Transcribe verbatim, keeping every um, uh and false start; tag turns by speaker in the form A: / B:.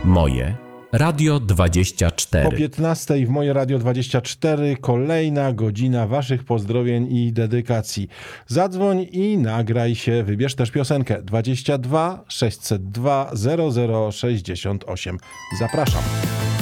A: Moje Radio dwadzieścia
B: Po
A: cztery.
B: piętnastej w Moje Radio dwadzieścia cztery kolejna godzina waszych pozdrowień i dedykacji. Zadzwoń i nagraj się. Wybierz też piosenkę dwadzieścia dwa sześćset dwa zero zero sześćdziesiąt osiem. Zapraszam.